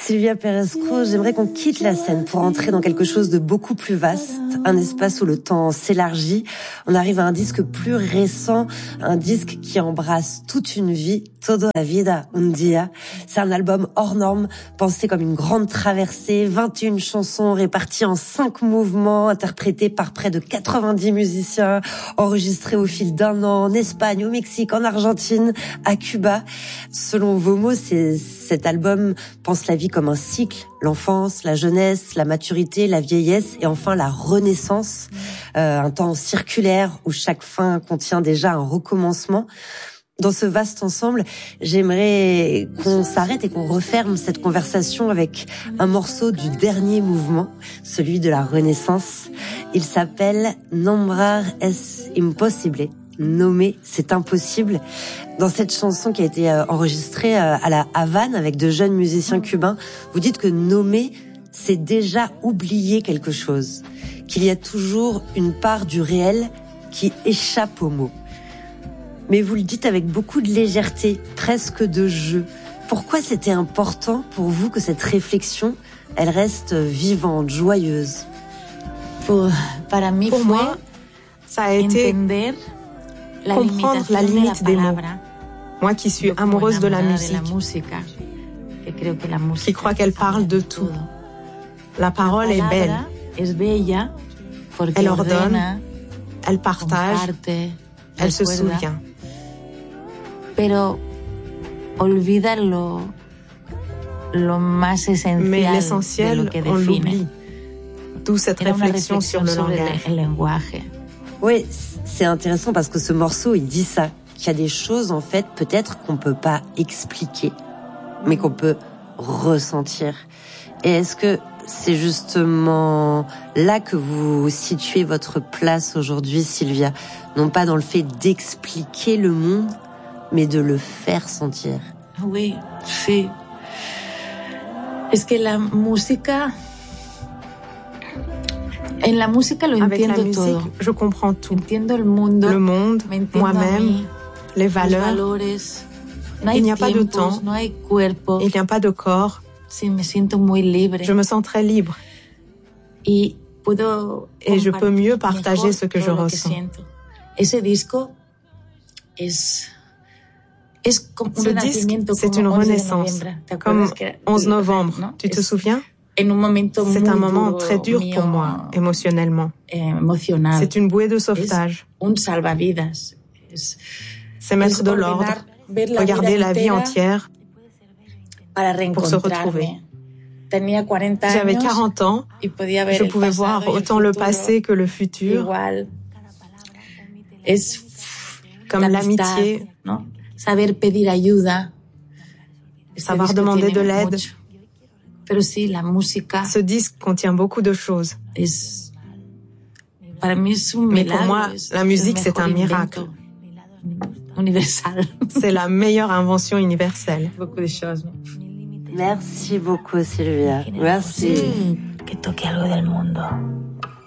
Silvia Pérez-Cruz, j'aimerais qu'on quitte la scène pour entrer dans quelque chose de beaucoup plus vaste, un espace où le temps s'élargit. On arrive à un disque plus récent, un disque qui embrasse toute une vie, Toda la vida un día. C'est un album hors norme, pensé comme une grande traversée, 21 chansons réparties en 5 mouvements, interprétées par près de 90 musiciens, enregistrés au fil d'un an en Espagne, au Mexique, en Argentine, à Cuba. Selon vos mots, cet album pense la vie comme un cycle, l'enfance, la jeunesse, la maturité, la vieillesse et enfin la renaissance, un temps circulaire où chaque fin contient déjà un recommencement. Dans ce vaste ensemble, j'aimerais qu'on s'arrête et qu'on referme cette conversation avec un morceau du dernier mouvement, celui de la Renaissance. Il s'appelle Nombrar es imposible. Nommer, c'est impossible. Dans cette chanson qui a été enregistrée à la Havane avec de jeunes musiciens cubains, vous dites que nommer, c'est déjà oublier quelque chose, qu'il y a toujours une part du réel qui échappe aux mots. Mais vous le dites avec beaucoup de légèreté, presque de jeu. Pourquoi c'était important pour vous que cette réflexion, elle reste vivante, joyeuse? Pour moi, ça a été comprendre la limite des mots. Moi qui suis amoureuse de la musique, qui crois qu'elle parle de tout. La parole est belle. Elle ordonne, elle partage, elle se souvient. Mais l'essentiel, on l'oublie. D'où cette réflexion sur le langage. Oui, c'est intéressant parce que ce morceau, il dit ça, qu'il y a des choses, en fait, peut-être qu'on peut pas expliquer, mais qu'on peut ressentir. Et est-ce que c'est justement là que vous situez votre place aujourd'hui, Silvia? Non pas dans le fait d'expliquer le monde, mais de le faire sentir. Oui, sí. Es que la música... En la música lo entiendo Avec la musique, todo. je comprends tout. Entiendo el mundo, le monde, moi-même, les valeurs. No il n'y a pas de temps, no hay cuerpo. Il n'y a pas de corps. Sí, me siento muy libre. Je me sens très libre. Et je peux mieux partager ce que je ressens. Ese disco es comme ce disque, c'est une renaissance, comme 11 novembre. Tu te souviens? C'est un moment très dur pour moi, émotionnellement. C'est une bouée de sauvetage. C'est mettre de l'ordre, regarder la vie entière pour se retrouver. J'avais 40 ans, je pouvais voir autant le passé que le futur, comme l'amitié, savoir demander de l'aide. Ce disque contient beaucoup de choses. Mais pour moi, la musique, c'est un miracle. C'est la meilleure invention universelle. Merci beaucoup, Silvia. Merci. Que toque algo del mundo.